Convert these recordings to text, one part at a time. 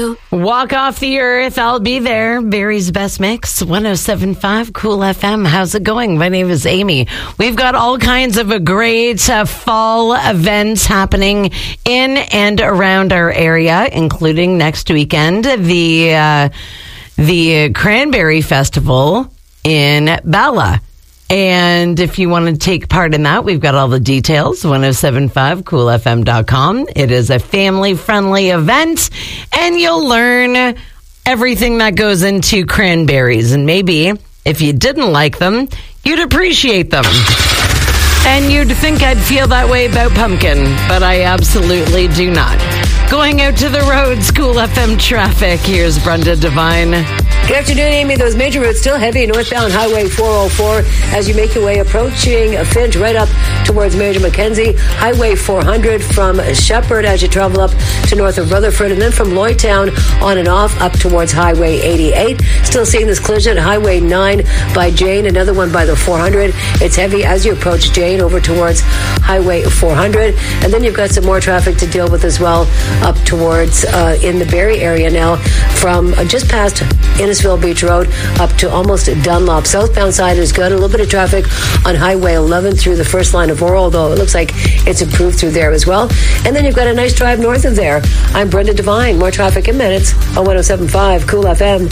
you. Walk off the earth, I'll be there. Barry's Best Mix, 107.5 Cool FM. How's it going? My name is Amy. We've got all kinds of a great fall events happening in and around our area, including next weekend, the Cranberry Festival in Bala. And if you want to take part in that, we've got all the details, 1075coolfm.com. It is a family-friendly event, and you'll learn everything that goes into cranberries. And maybe, if you didn't like them, you'd appreciate them. And you'd think I'd feel that way about pumpkin, but I absolutely do not. Going out to the roads, Cool FM traffic. Here's Brenda Devine. Good afternoon, Amy. Those major roads still heavy northbound Highway 404 as you make your way approaching Finch right up towards Major Mackenzie. Highway 400 from Shepherd as you travel up to north of Rutherford, and then from Lloydtown on and off up towards Highway 88. Still seeing this collision at Highway 9 by Jane, another one by the 400. It's heavy as you approach Jane over towards Highway 400. And then you've got some more traffic to deal with as well up towards in the Barrie area now from just past Innisfil Beach Road up to almost Dunlop. Southbound side is good. A little bit of traffic on Highway 11 through the first line of Oral, though it looks like it's improved through there as well. And then you've got a nice drive north of there. I'm Brenda Devine. More traffic in minutes on 107.5 Cool FM.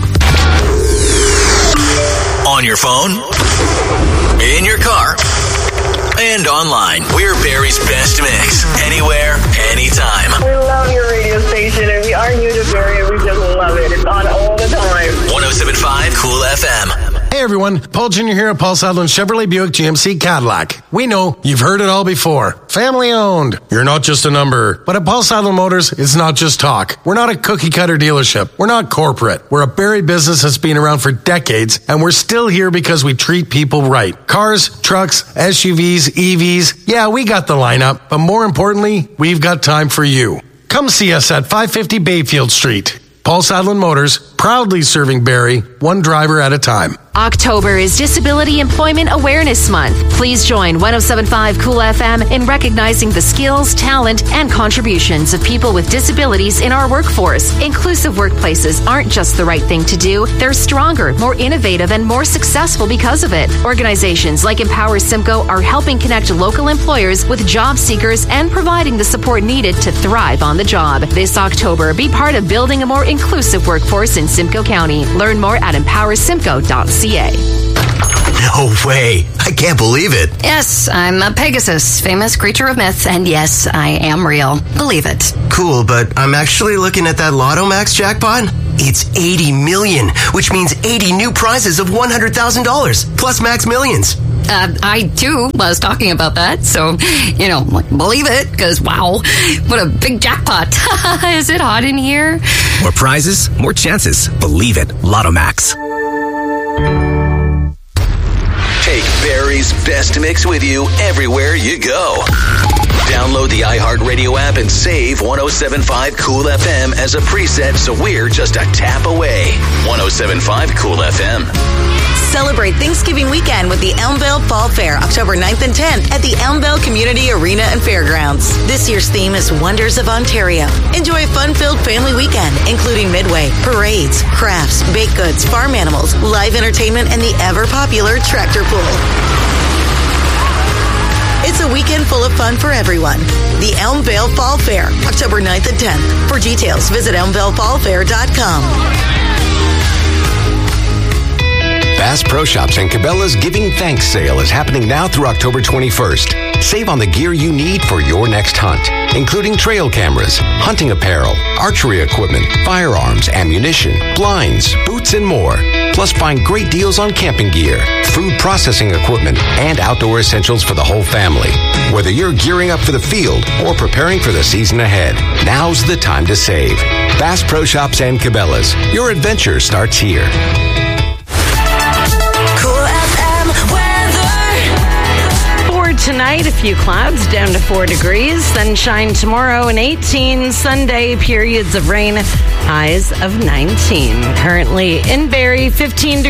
On your phone, in your car, and online. We're Barry's Best Mix. Anywhere, anytime. We love your radio station, and we are new to Barrie, and we just love it. It's on all the time. 107.5 Cool FM. Hey everyone, Paul Jr. here at Paul Sadlin Chevrolet Buick GMC Cadillac. We know you've heard it all before. Family owned. You're not just a number. But at Paul Sadlin Motors, it's not just talk. We're not a cookie cutter dealership. We're not corporate. We're a Barrie business that's been around for decades, and we're still here because we treat people right. Cars, trucks, SUVs, EVs. Yeah, we got the lineup, but more importantly, we've got time for you. Come see us at 550 Bayfield Street. Paul Sadlin Motors, proudly serving Barrie, one driver at a time. October is Disability Employment Awareness Month. Please join 107.5 Cool FM in recognizing the skills, talent, and contributions of people with disabilities in our workforce. Inclusive workplaces aren't just the right thing to do. They're stronger, more innovative, and more successful because of it. Organizations like Empower Simcoe are helping connect local employers with job seekers and providing the support needed to thrive on the job. This October, be part of building a more inclusive workforce in Simcoe County. Learn more at empowersimcoe.ca. No way. I can't believe it. Yes, I'm a Pegasus, famous creature of myth, and yes, I am real. Believe it. Cool, but I'm actually looking at that Lotto Max jackpot. It's 80 million, which means 80 new prizes of $100,000, plus Max Millions. I too was talking about that, so, believe it, because wow, what a big jackpot. Is it hot in here? More prizes, more chances. Believe it. Lotto Max. Take Barry's Best Mix with you everywhere you go. Download the iHeartRadio app and save 107.5 Cool FM as a preset so we're just a tap away. 107.5 Cool FM. Celebrate Thanksgiving weekend with the Elmvale Fall Fair, October 9th and 10th at the Elmvale Community Arena and Fairgrounds. This year's theme is Wonders of Ontario. Enjoy a fun-filled family weekend, including midway, parades, crafts, baked goods, farm animals, live entertainment, and the ever-popular tractor pull. It's a weekend full of fun for everyone. The Elmvale Fall Fair, October 9th and 10th. For details, visit elmvalefallfair.com. Bass Pro Shops and Cabela's Giving Thanks sale is happening now through October 21st. Save on the gear you need for your next hunt, including trail cameras, hunting apparel, archery equipment, firearms, ammunition, blinds, boots, and more. Plus, find great deals on camping gear, food processing equipment, and outdoor essentials for the whole family. Whether you're gearing up for the field or preparing for the season ahead, now's the time to save. Bass Pro Shops and Cabela's. Your adventure starts here. Tonight, a few clouds down to 4 degrees, sunshine tomorrow and 18, Sunday, periods of rain, highs of 19. Currently in Barrie, 15 degrees.